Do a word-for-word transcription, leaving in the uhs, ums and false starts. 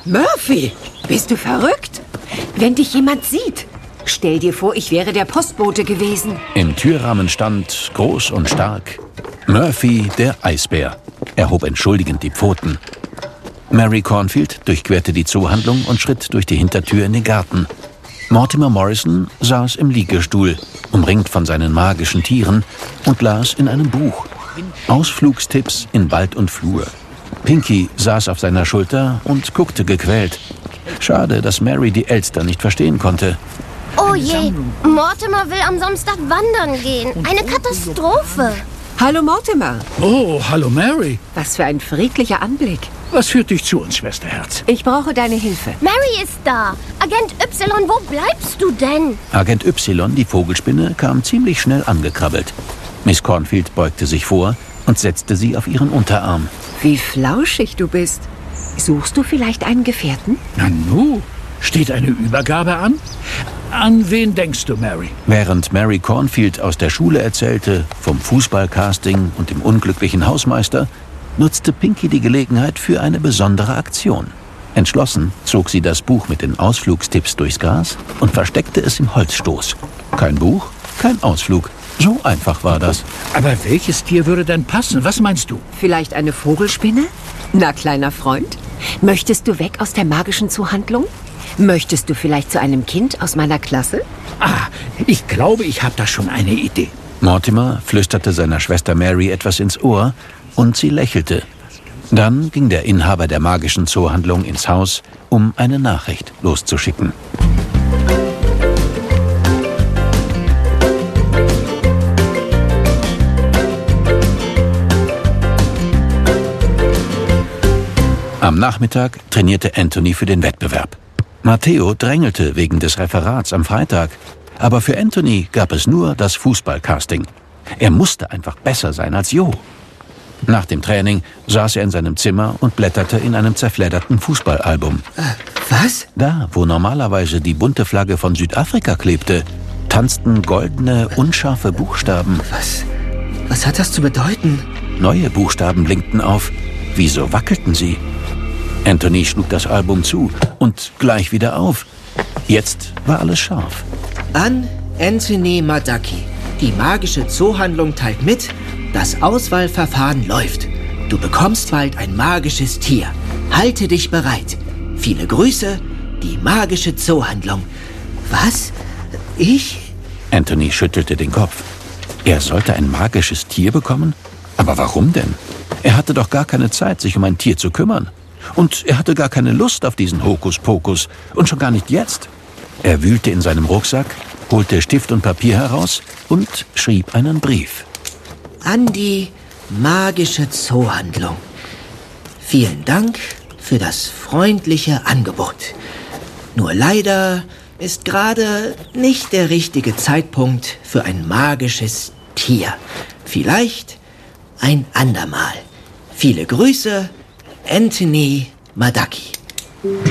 Murphy, bist du verrückt? Wenn dich jemand sieht, stell dir vor, ich wäre der Postbote gewesen. Im Türrahmen stand, groß und stark, Murphy, der Eisbär. Er hob entschuldigend die Pfoten. Mary Cornfield durchquerte die Zoohandlung und schritt durch die Hintertür in den Garten. Mortimer Morrison saß im Liegestuhl, umringt von seinen magischen Tieren, und las in einem Buch. Ausflugstipps in Wald und Flur. Pinky saß auf seiner Schulter und guckte gequält. Schade, dass Mary die Elster nicht verstehen konnte. Oh je, Mortimer will am Samstag wandern gehen. Eine Katastrophe. Hallo Mortimer. Oh, hallo Mary. Was für ein friedlicher Anblick. Was führt dich zu uns, Schwesterherz? Ich brauche deine Hilfe. Mary ist da. Agent Y, wo bleibst du denn? Agent Y, die Vogelspinne, kam ziemlich schnell angekrabbelt. Miss Cornfield beugte sich vor und setzte sie auf ihren Unterarm. Wie flauschig du bist. Suchst du vielleicht einen Gefährten? Nanu, steht eine Übergabe an? An wen denkst du, Mary? Während Mary Cornfield aus der Schule erzählte, vom Fußballcasting und dem unglücklichen Hausmeister, nutzte Pinky die Gelegenheit für eine besondere Aktion. Entschlossen zog sie das Buch mit den Ausflugstipps durchs Gras und versteckte es im Holzstoß. Kein Buch, kein Ausflug. So einfach war das. Aber welches Tier würde denn passen? Was meinst du? Vielleicht eine Vogelspinne? Na, kleiner Freund, möchtest du weg aus der magischen Zoohandlung? Möchtest du vielleicht zu einem Kind aus meiner Klasse? Ah, ich glaube, ich habe da schon eine Idee. Mortimer flüsterte seiner Schwester Mary etwas ins Ohr und sie lächelte. Dann ging der Inhaber der magischen Zoohandlung ins Haus, um eine Nachricht loszuschicken. Am Nachmittag trainierte Anthony für den Wettbewerb. Matteo drängelte wegen des Referats am Freitag. Aber für Anthony gab es nur das Fußballcasting. Er musste einfach besser sein als Jo. Nach dem Training saß er in seinem Zimmer und blätterte in einem zerfledderten Fußballalbum. Äh, was? Da, wo normalerweise die bunte Flagge von Südafrika klebte, tanzten goldene, unscharfe Buchstaben. Was? Was hat das zu bedeuten? Neue Buchstaben blinkten auf. Wieso wackelten sie? Anthony schlug das Album zu und gleich wieder auf. Jetzt war alles scharf. An Anthony Madaki. Die magische Zoohandlung teilt mit, das Auswahlverfahren läuft. Du bekommst bald ein magisches Tier. Halte dich bereit. Viele Grüße, die magische Zoohandlung. Was? Ich? Anthony schüttelte den Kopf. Er sollte ein magisches Tier bekommen? Aber warum denn? Er hatte doch gar keine Zeit, sich um ein Tier zu kümmern. Und er hatte gar keine Lust auf diesen Hokuspokus. Und schon gar nicht jetzt. Er wühlte in seinem Rucksack, holte Stift und Papier heraus und schrieb einen Brief. An die magische Zoohandlung. Vielen Dank für das freundliche Angebot. Nur leider ist gerade nicht der richtige Zeitpunkt für ein magisches Tier. Vielleicht ein andermal. Viele Grüße, Anthony Madaki.